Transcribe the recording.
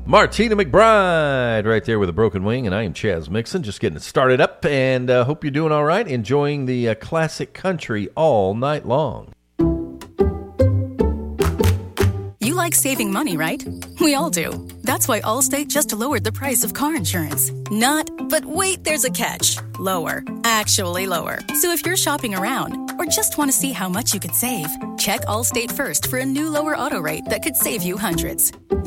Martina McBride right there with a broken wing, and I am Chaz Mixon, just getting it started up, and hope you're doing all right, enjoying the classic country all night long. You like saving money, right? We all do. That's why Allstate just lowered the price of car insurance. Not, but wait, there's a catch. Lower. Actually lower. So if you're shopping around or just want to see how much you could save, check Allstate first for a new lower auto rate that could save you hundreds.